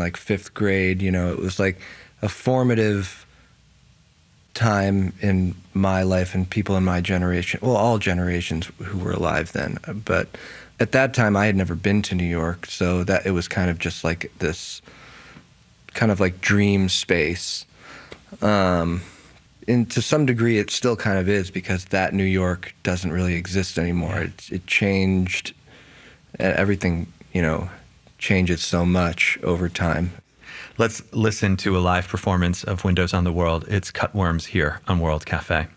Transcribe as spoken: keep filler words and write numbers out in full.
like fifth grade. You know, it was like a formative time in my life and people in my generation, well, all generations who were alive then. But at that time, I had never been to New York, so that it was kind of just like this kind of like dream space. Um, and to some degree, it still kind of is, because that New York doesn't really exist anymore. Yeah. It, it changed. Everything, you know, changes so much over time. Let's listen to a live performance of Windows on the World. It's Cutworms here on World Cafe.